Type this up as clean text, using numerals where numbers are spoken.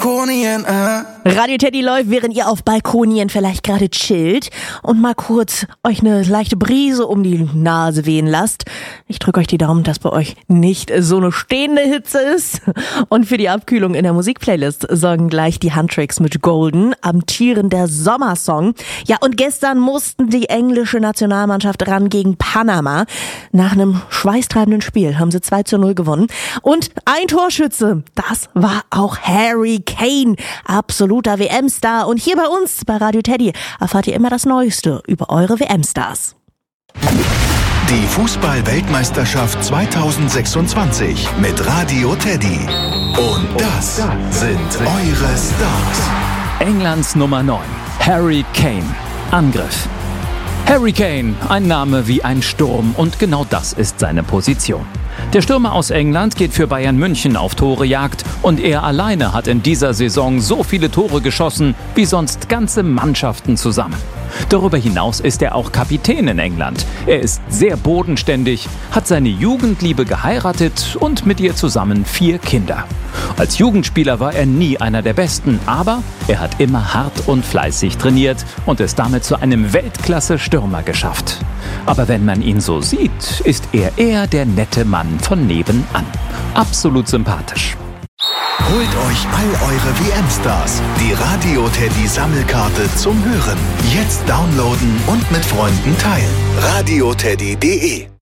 Balkonien, Radio Teddy läuft, während ihr auf Balkonien vielleicht gerade chillt und mal kurz euch eine leichte Brise um die Nase wehen lasst. Ich drücke euch die Daumen, dass bei euch nicht so eine stehende Hitze ist. Und für die Abkühlung in der Musikplaylist sorgen gleich die Huntrix mit Golden, amtierender Sommersong. Ja, und gestern mussten die englische Nationalmannschaft ran gegen Panama. Nach einem schweißtreibenden Spiel haben sie 2:0 gewonnen. Und ein Torschütze, das war auch Harry Kane, absoluter WM-Star. Und hier bei uns, bei Radio Teddy, erfahrt ihr immer das Neueste über eure WM-Stars. Die Fußball-Weltmeisterschaft 2026 mit Radio Teddy. Und das sind eure Stars. Englands Nummer 9, Harry Kane. Angriff. Harry Kane, ein Name wie ein Sturm, und genau das ist seine Position. Der Stürmer aus England geht für Bayern München auf Torejagd und er alleine hat in dieser Saison so viele Tore geschossen wie sonst ganze Mannschaften zusammen. Darüber hinaus ist er auch Kapitän in England. Er ist sehr bodenständig, hat seine Jugendliebe geheiratet und mit ihr zusammen 4 Kinder. Als Jugendspieler war er nie einer der Besten, aber er hat immer hart und fleißig trainiert und es damit zu einem Weltklasse-Stürmer geschafft. Aber wenn man ihn so sieht, ist er eher der nette Mann von nebenan. Absolut sympathisch. Holt euch all eure WM-Stars. Die Radio Teddy Sammelkarte zum Hören. Jetzt downloaden und mit Freunden teilen. radioteddy.de